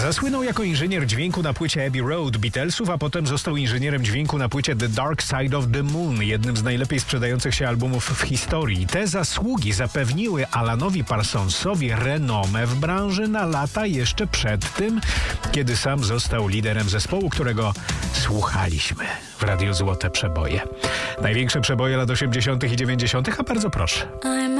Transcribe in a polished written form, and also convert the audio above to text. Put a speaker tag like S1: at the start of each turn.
S1: Zasłynął jako inżynier dźwięku na płycie Abbey Road Beatlesów, a potem został inżynierem dźwięku na płycie The Dark Side of the Moon, jednym z najlepiej sprzedających się albumów w historii. Te zasługi zapewniły Alanowi Parsonsowi renomę w branży na lata jeszcze przed tym, kiedy sam został liderem zespołu, którego słuchaliśmy w Radiu Złote Przeboje. Największe przeboje lat 80. i 90., a bardzo proszę.